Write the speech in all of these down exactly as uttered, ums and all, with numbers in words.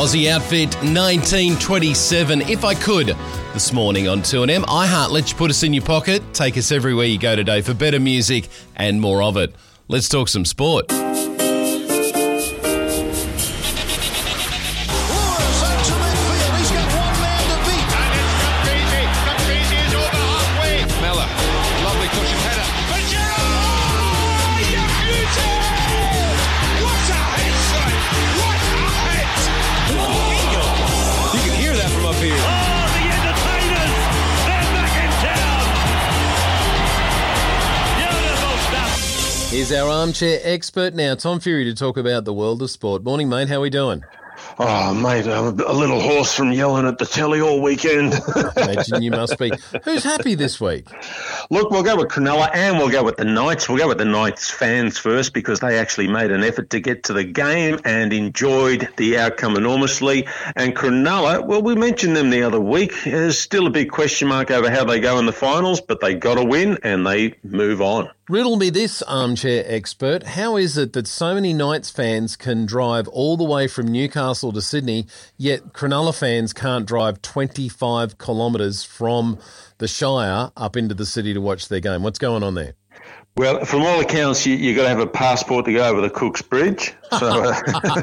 Aussie Outfit nineteen twenty-seven. If I could, this morning on two N M. iHeart lets you put us in your pocket. Take us everywhere you go today for better music and more of it. Let's talk some sport. Here's our armchair expert now, Tom Fury, to talk about the world of sport. Morning, mate. How are we doing? Oh, mate, I'm a little hoarse from yelling at the telly all weekend. Imagine you must be. Who's happy this week? Look, we'll go with Cronulla and we'll go with the Knights. We'll go with the Knights fans first because they actually made an effort to get to the game and enjoyed the outcome enormously. And Cronulla, well, we mentioned them the other week. There's still a big question mark over how they go in the finals, but they got to win and they move on. Riddle me this, armchair expert. How is it that so many Knights fans can drive all the way from Newcastle to Sydney, yet Cronulla fans can't drive twenty-five kilometres from the Shire up into the city to watch their game? What's going on there? Well, from all accounts, you, you've got to have a passport to go over the Cook's Bridge. So, uh...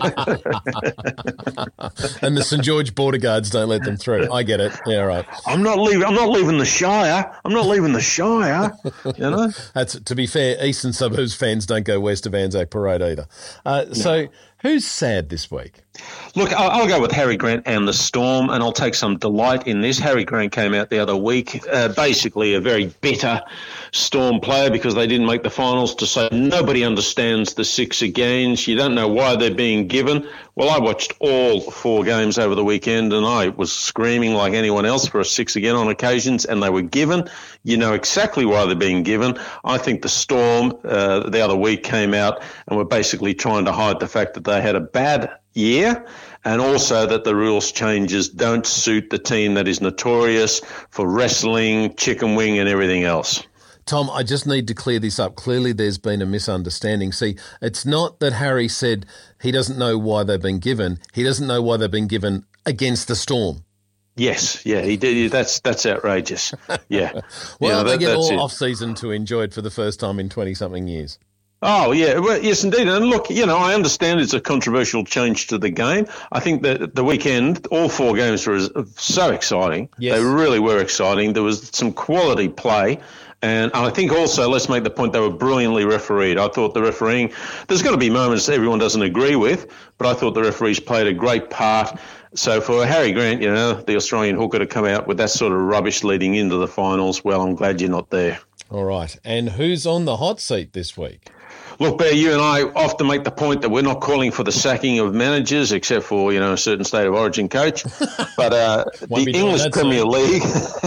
and the St George border guards don't let them through. I get it. Yeah, right. I'm not leaving. I'm not leaving the Shire. I'm not leaving the Shire. You know. That's to be fair. Eastern Suburbs fans don't go west of Anzac Parade either. Uh, no. So, who's sad this week? Look, I'll, I'll go with Harry Grant and the Storm, and I'll take some delight in this. Harry Grant came out the other week, uh, basically a very bitter Storm player because they didn't make the finals, to say nobody understands the six agains. You don't know why they're being given. Well, I watched all four games over the weekend and I was screaming like anyone else for a six again on occasions, and they were given. You know exactly why they're being given. I think the Storm uh, the other week came out and were basically trying to hide the fact that they had a bad year, and also that the rules changes don't suit the team that is notorious for wrestling, chicken wing and everything else. Tom, I just need to clear this up. Clearly there's been a misunderstanding. See, it's not that Harry said he doesn't know why they've been given. He doesn't know why they've been given against the Storm. Yes, yeah, he did. That's that's outrageous. Yeah. Well, yeah, they that, get all it. off-season to enjoy it for the first time in twenty-something years. Oh, yeah. Well, yes, indeed. And look, you know, I understand it's a controversial change to the game. I think that the weekend, all four games were so exciting. Yes. They really were exciting. There was some quality play. And I think also, let's make the point, they were brilliantly refereed. I thought the refereeing, there's going to be moments everyone doesn't agree with, but I thought the referees played a great part. So for Harry Grant, you know, the Australian hooker, to come out with that sort of rubbish leading into the finals, well, I'm glad you're not there. All right. And who's on the hot seat this week? Look, Bear, you and I often make the point that we're not calling for the sacking of managers, except for, you know, a certain state of origin coach. But uh, the English Premier League,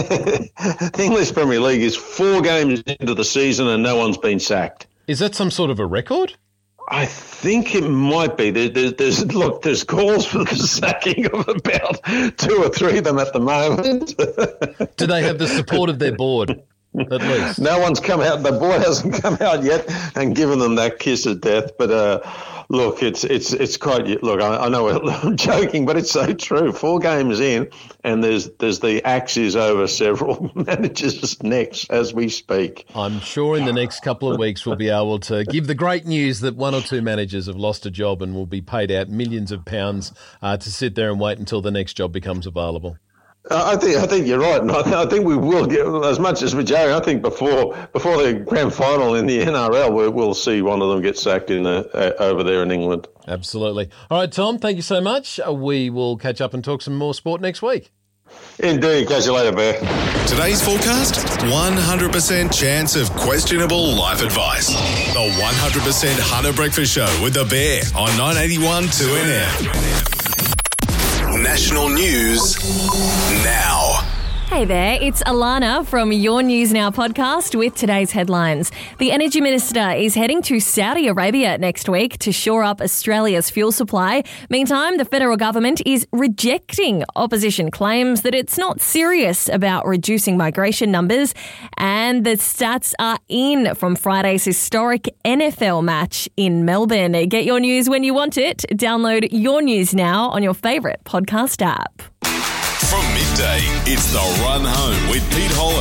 the English Premier League is four games into the season and no one's been sacked. Is that some sort of a record? I think it might be. There, there, there's look, there's calls for the sacking of about two or three of them at the moment. Do they have the support of their board? At least. No one's come out. The board hasn't come out yet and given them that kiss of death. But uh, look, it's it's it's quite. Look, I, I know I'm joking, but it's so true. Four games in, and there's there's the axe is over several managers' necks as we speak. I'm sure in the next couple of weeks we'll be able to give the great news that one or two managers have lost a job and will be paid out millions of pounds uh, to sit there and wait until the next job becomes available. Uh, I think I think you're right, and I, th- I think we will get, as much as we're joking, I think before before the grand final in the N R L, we, we'll see one of them get sacked in uh, uh, over there in England. Absolutely. All right, Tom, thank you so much. Uh, we will catch up and talk some more sport next week. Indeed. Catch you later, Bear. Today's forecast, one hundred percent chance of questionable life advice. The one hundred percent Hunter Breakfast Show with the Bear on nine eighty-one two N M. National news now. Hey there, it's Alana from Your News Now podcast with today's headlines. The Energy Minister is heading to Saudi Arabia next week to shore up Australia's fuel supply. Meantime, the federal government is rejecting opposition claims that it's not serious about reducing migration numbers. And the stats are in from Friday's historic N F L match in Melbourne. Get your news when you want it. Download Your News Now on your favourite podcast app. From midday, it's The Run Home with Pete Hollis.